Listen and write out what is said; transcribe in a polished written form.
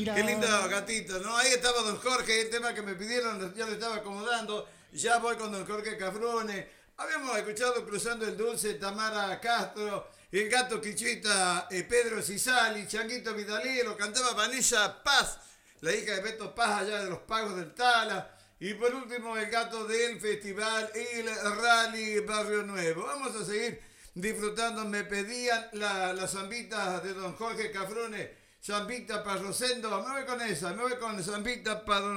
Qué lindo gatito, ¿no? Ahí estaba don Jorge, el tema que me pidieron, ya lo estaba acomodando. Ya voy con don Jorge Cafrune. Habíamos escuchado Cruzando el Dulce, Tamara Castro, el gato Quichuita, Pedro Cisali, Changuito Vidalí, lo cantaba Vanessa Paz, la hija de Beto Paz allá de los Pagos del Tala. Y por último, el gato del festival, el Rally Barrio Nuevo. Vamos a seguir disfrutando. Me pedían la zambita de don Jorge Cafrune, zambita para Rosendo. Me voy con esa, me voy con zambita para don